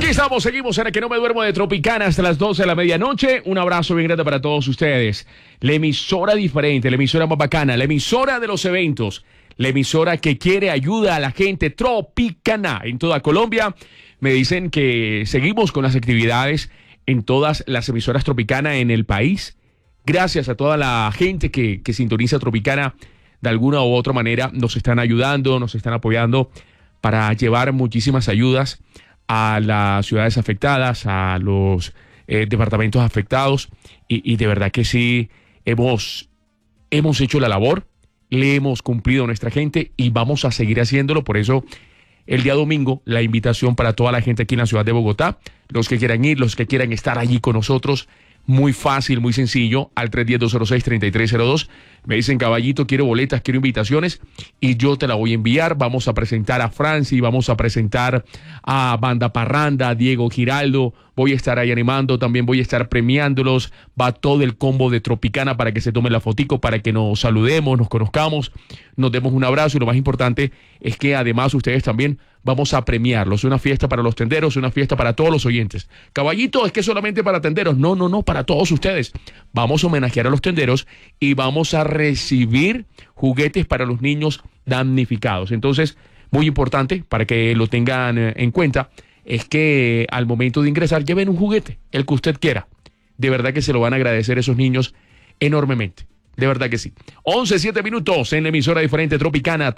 estamos, seguimos en el Que No Me Duermo de Tropicana hasta las 12 de la medianoche. Un abrazo bien grande para todos ustedes. La emisora diferente, la emisora más bacana, la emisora de los eventos, la emisora que quiere ayuda a la gente, Tropicana, en toda Colombia. Me dicen que seguimos con las actividades en todas las emisoras Tropicana en el país. Gracias a toda la gente que sintoniza Tropicana de alguna u otra manera. Nos están ayudando, nos están apoyando para llevar muchísimas ayudas a las ciudades afectadas, a los departamentos afectados, y de verdad que sí, hemos hecho la labor, le hemos cumplido a nuestra gente y vamos a seguir haciéndolo. Por eso, el día domingo, la invitación para toda la gente aquí en la ciudad de Bogotá, los que quieran ir, los que quieran estar allí con nosotros, muy fácil, muy sencillo, al 310-206-3302. Me dicen, caballito, quiero boletas, quiero invitaciones, y yo te la voy a enviar. Vamos a presentar a Franci, vamos a presentar a Banda Parranda, a Diego Giraldo. Voy a estar ahí animando, también voy a estar premiándolos. Va todo el combo de Tropicana para que se tomen la fotico, para que nos saludemos, nos conozcamos, nos demos un abrazo, y lo más importante es que además ustedes también vamos a premiarlos. Una fiesta para los tenderos, una fiesta para todos los oyentes. Caballito, es que solamente para tenderos. No, para todos ustedes. Vamos a homenajear a los tenderos y vamos a recibir juguetes para los niños damnificados. Entonces, muy importante para que lo tengan en cuenta, es que al momento de ingresar lleven un juguete, el que usted quiera. De verdad que se lo van a agradecer esos niños enormemente. De verdad que sí. 11:07 minutos en la emisora diferente Tropicana,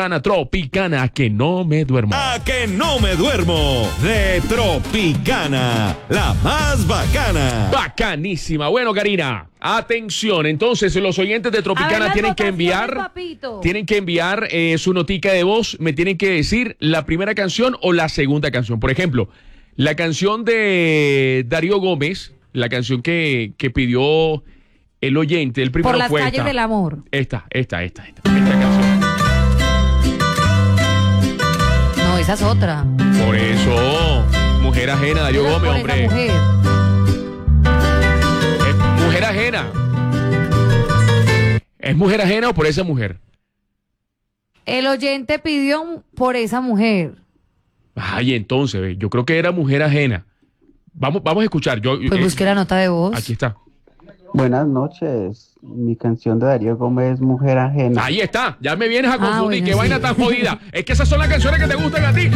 a que no me duermo. A que no me duermo de Tropicana, la más bacana. Bacanísima. Bueno, Karina, atención. Entonces, los oyentes de Tropicana tienen que enviar su notica de voz. Me tienen que decir la primera canción o la segunda canción. Por ejemplo, la canción de Darío Gómez, la canción que pidió el oyente, el primero fue Por las calles del amor. Esta canción. No, esa es otra. Por eso, Mujer Ajena, Darío Gómez, hombre. Mujer. Es Mujer Ajena. ¿Es Mujer Ajena o por esa mujer? El oyente pidió por esa mujer. Ay, entonces, yo creo que era Mujer Ajena. Vamos a escuchar. Pues busque la nota de voz. Aquí está. Buenas noches, mi canción de Darío Gómez es Mujer Ajena. Ahí está, ya me vienes a confundir, bueno, qué sí. vaina tan jodida. Es que esas son las canciones que te gustan a ti.